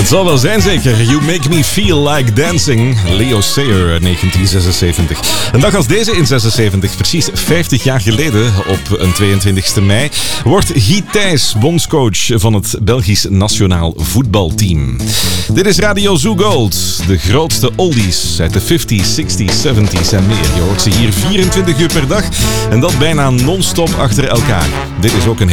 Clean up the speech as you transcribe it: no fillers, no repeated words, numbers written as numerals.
zal wel zijn zeker. You Make Me Feel Like Dancing. Leo Sayer uit 1976. Een dag als deze in 76, precies 50 jaar geleden, op een 22e mei, wordt Guy Thijs bondscoach van het Belgisch nationaal voetbalteam. Dit is Radio Zoo Gold. De grootste oldies uit de 50s, 60s, 70s en meer. Je hoort ze hier 24 uur per dag en dat bijna non-stop achter elkaar. Dit is ook een